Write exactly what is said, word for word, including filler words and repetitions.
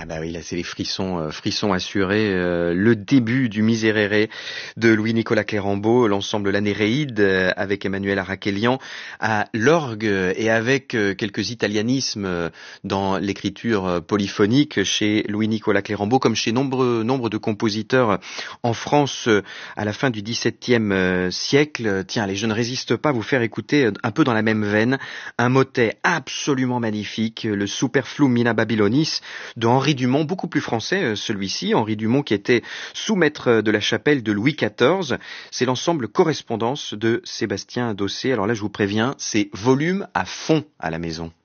Ah bah oui, là c'est les frissons, euh, frissons assurés. Euh, le début du Miserere de Louis-Nicolas Clérambault, l'ensemble La Néréide euh, avec Emmanuel Araquelian à l'orgue et avec euh, quelques italianismes euh, dans l'écriture euh, polyphonique chez Louis-Nicolas Clérambault, comme chez nombreux nombre de compositeurs en France euh, à la fin du dix-septième euh, siècle. Tiens, allez, je ne résiste pas à vous faire écouter euh, un peu dans la même veine un motet absolument magnifique, le Superflum Mina Babylonis de Henri Dumont, beaucoup plus français celui-ci, Henri Dumont qui était sous-maître de la chapelle de Louis quatorze. C'est l'ensemble Correspondance de Sébastien Dossé. Alors là, je vous préviens, c'est volume à fond à la maison.